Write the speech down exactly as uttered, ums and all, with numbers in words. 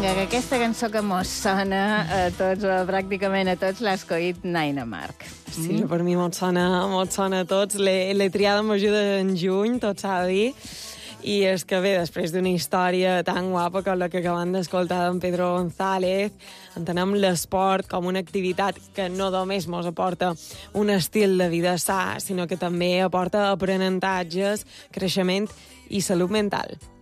que aquesta cançó que mos sona a tots, o pràcticament a tots, l'ha escollit Naina Marc. Sí, mm? per mi mos sona, mos sona a tots. L'he triada amb ajuda en juny, tot s'ha de dir. I és que bé, després d'una història tan guapa com la que acabem d'escoltar d'en Pedro González, entenem l'esport com una activitat que no només mos aporta un estil de vida sa, sinó que també aporta aprenentatges, creixement i salut mental.